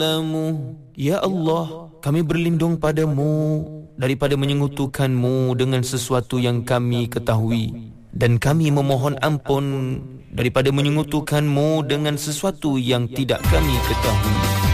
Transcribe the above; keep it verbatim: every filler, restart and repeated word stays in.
Ya Allah, kami berlindung padamu daripada menyekutukanmu dengan sesuatu yang kami ketahui, dan kami memohon ampun daripada menyekutukanmu dengan sesuatu yang tidak kami ketahui.